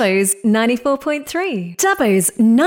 Dubbo's 94.3. Dubbo's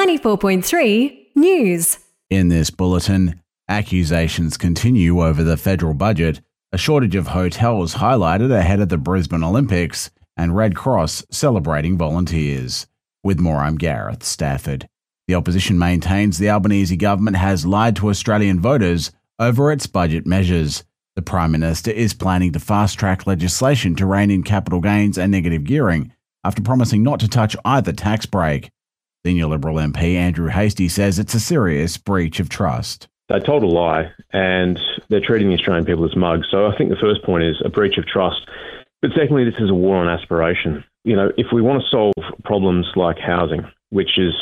94.3 News. In this bulletin, accusations continue over the federal budget, a shortage of hotels highlighted ahead of the Brisbane Olympics, and Red Cross celebrating volunteers. With more, I'm Gareth Stafford. The opposition maintains the Albanese government has lied to Australian voters over its budget measures. The Prime Minister is planning to fast-track legislation to rein in capital gains and negative gearing after promising not to touch either tax break. Senior Liberal MP Andrew Hastie says it's a serious breach of trust. They told a lie and they're treating the Australian people as mugs. So I think the first point is a breach of trust. But secondly, this is a war on aspiration. You know, if we want to solve problems like housing, which is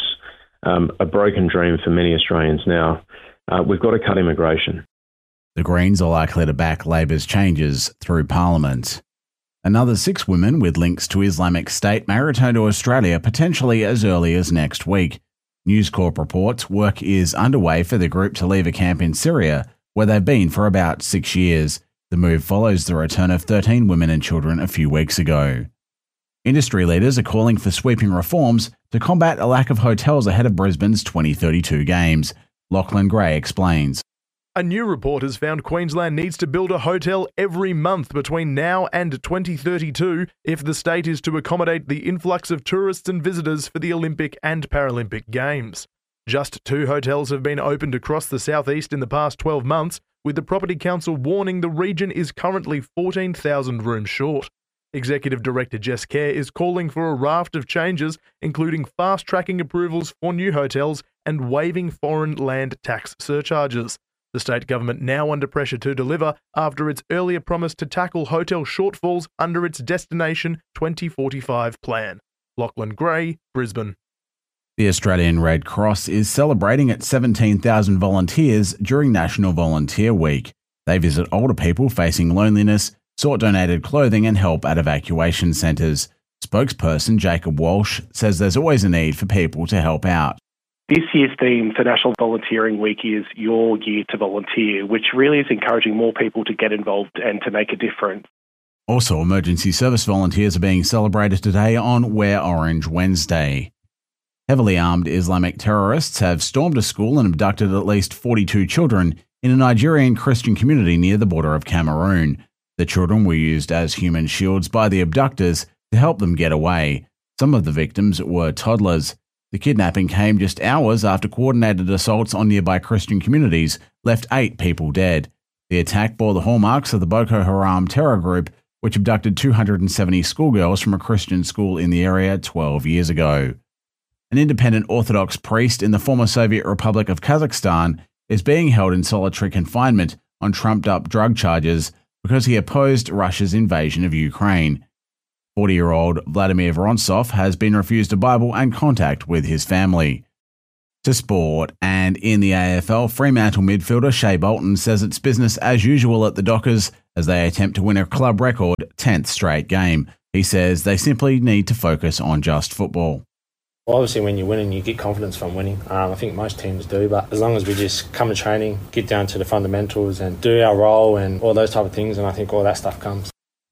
a broken dream for many Australians now, we've got to cut immigration. The Greens are likely to back Labor's changes through Parliament. Another 6 women with links to Islamic State may return to Australia potentially as early as next week. News Corp reports work is underway for the group to leave a camp in Syria, where they've been for about 6 years. The move follows the return of 13 women and children a few weeks ago. Industry leaders are calling for sweeping reforms to combat a lack of hotels ahead of Brisbane's 2032 Games. Lachlan Gray explains. A new report has found Queensland needs to build a hotel every month between now and 2032 if the state is to accommodate the influx of tourists and visitors for the Olympic and Paralympic Games. Just 2 hotels have been opened across the southeast in the past 12 months, with the Property Council warning the region is currently 14,000 rooms short. Executive Director Jess Kerr is calling for a raft of changes, including fast-tracking approvals for new hotels and waiving foreign land tax surcharges. The state government now under pressure to deliver after its earlier promise to tackle hotel shortfalls under its Destination 2045 plan. Lachlan Gray, Brisbane. The Australian Red Cross is celebrating its 17,000 volunteers during National Volunteer Week. They visit older people facing loneliness, sort donated clothing and help at evacuation centres. Spokesperson Jacob Walsh says there's always a need for people to help out. This year's theme for National Volunteering Week is Your Year to Volunteer, which really is encouraging more people to get involved and to make a difference. Also, emergency service volunteers are being celebrated today on Wear Orange Wednesday. Heavily armed Islamic terrorists have stormed a school and abducted at least 42 children in a Nigerian Christian community near the border of Cameroon. The children were used as human shields by the abductors to help them get away. Some of the victims were toddlers. The kidnapping came just hours after coordinated assaults on nearby Christian communities left 8 people dead. The attack bore the hallmarks of the Boko Haram terror group, which abducted 270 schoolgirls from a Christian school in the area 12 years ago. An independent Orthodox priest in the former Soviet Republic of Kazakhstan is being held in solitary confinement on trumped-up drug charges because he opposed Russia's invasion of Ukraine. 40-year-old Vladimir Vorontsov has been refused a Bible and contact with his family. To sport, and in the AFL, Fremantle midfielder Shea Bolton says it's business as usual at the Dockers as they attempt to win a club record 10th straight game. He says they simply need to focus on just football. Well, obviously when you're winning, you get confidence from winning. I think most teams do, but as long as we just come to training, get down to the fundamentals and do our role and all those type of things, and I think all that stuff comes.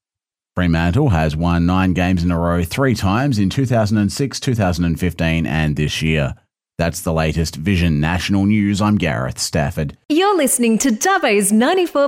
Fremantle has won 9 games in a row 3 times in 2006, 2015 and this year. That's the latest Vision National News. I'm Gareth Stafford. You're listening to Dubbo's 94.3